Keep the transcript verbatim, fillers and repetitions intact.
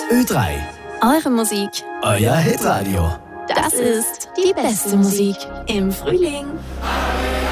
Ö drei. Eure Musik. Euer Hitradio. Das ist die beste Musik im Frühling.